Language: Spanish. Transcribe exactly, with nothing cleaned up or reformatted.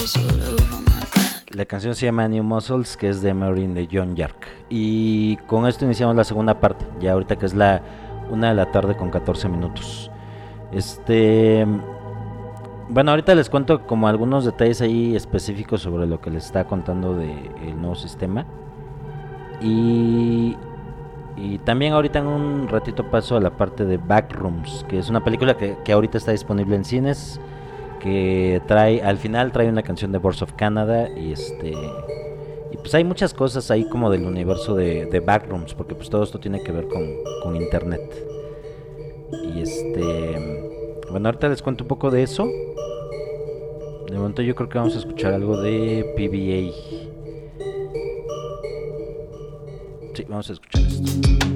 La canción se llama New Muscles, que es de Maureen de John Yark. Y con esto iniciamos la segunda parte, ya ahorita que es la una de la tarde con catorce minutos. Este... Bueno, ahorita les cuento como algunos detalles ahí específicos sobre lo que les está contando del nuevo sistema. Y... Y también ahorita en un ratito paso a la parte de Backrooms, que es una película que, que ahorita está disponible en cines, que trae, al final trae una canción de Birds of Canada y este y pues hay muchas cosas ahí como del universo de, de Backrooms, porque pues todo esto tiene que ver con, con internet. Y este bueno, ahorita les cuento un poco de eso. De momento yo creo que vamos a escuchar algo de P B A. Sí, vamos a escuchar esto.